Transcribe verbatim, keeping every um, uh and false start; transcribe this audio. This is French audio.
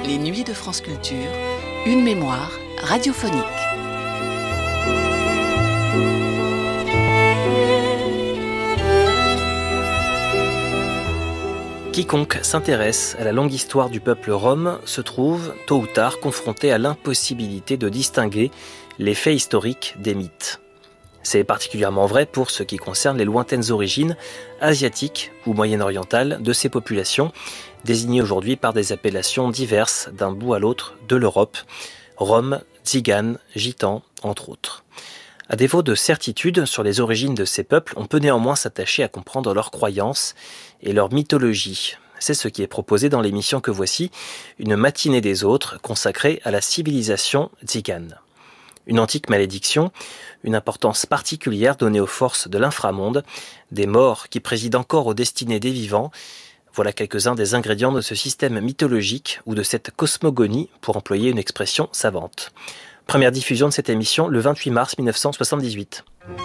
Les Nuits de France Culture, une mémoire radiophonique. Quiconque s'intéresse à la longue histoire du peuple rom se trouve, tôt ou tard, confronté à l'impossibilité de distinguer les faits historiques des mythes. C'est particulièrement vrai pour ce qui concerne les lointaines origines asiatiques ou moyen-orientales de ces populations, désignées aujourd'hui par des appellations diverses d'un bout à l'autre de l'Europe, Roms, Tziganes, Gitans, entre autres. À défaut de certitude sur les origines de ces peuples, on peut néanmoins s'attacher à comprendre leurs croyances et leur mythologie. C'est ce qui est proposé dans l'émission que voici, Une matinée des autres, consacrée à la civilisation tzigane. Une antique malédiction, une importance particulière donnée aux forces de l'inframonde, des morts qui président encore aux destinées des vivants. Voilà quelques-uns des ingrédients de ce système mythologique ou de cette cosmogonie, pour employer une expression savante. Première diffusion de cette émission le vingt-huit mars mille neuf cent soixante-dix-huit.